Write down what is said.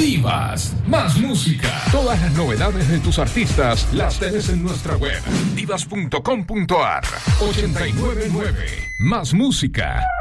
Divas, más música. Todas las novedades de tus artistas las tenés en nuestra web divas.com.ar. 899 más música.